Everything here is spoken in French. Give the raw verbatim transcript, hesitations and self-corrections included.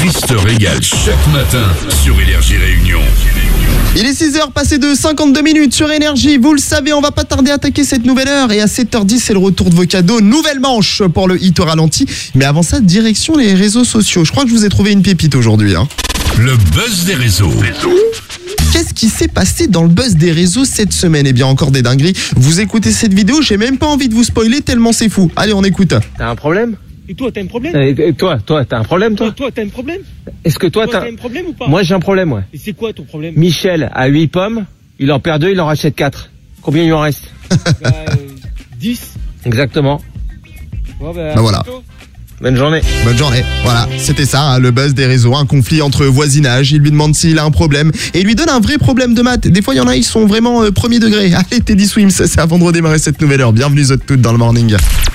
Chris te régale chaque matin sur Énergie Réunion. Il est six heures passées de cinquante-deux minutes sur Énergie. Vous le savez, on va pas tarder à attaquer cette nouvelle heure. Et à sept heures dix, c'est le retour de vos cadeaux. Nouvelle manche pour le hit au ralenti. Mais avant ça, direction les réseaux sociaux. Je crois que je vous ai trouvé une pépite aujourd'hui. Hein. Le buzz des réseaux. Qu'est-ce qui s'est passé dans le buzz des réseaux cette semaine? Eh bien, encore des dingueries. Vous écoutez cette vidéo, j'ai même pas envie de vous spoiler tellement c'est fou. Allez, on écoute. T'as un problème? Et toi, t'as un problème? Et, et toi, toi, t'as un problème, toi? Toi, toi, t'as un problème? Est-ce que toi, Toi, t'as... t'as un problème ou pas? Moi, j'ai un problème, ouais. Et c'est quoi ton problème? Michel a huit pommes, il en perd deux, il en rachète quatre. Combien il en reste? Bah, euh, dix. Exactement. Bon, bah, Bah voilà. plutôt. Bonne journée. Bonne journée. Voilà, c'était ça, hein, le buzz des réseaux. Un conflit entre voisinage. Il lui demande s'il a un problème. Et il lui donne un vrai problème de maths. Des fois, il y en a, ils sont vraiment euh, premier degré. Allez, Teddy Swims, c'est avant de redémarrer cette nouvelle heure. Bienvenue toutes dans le morning.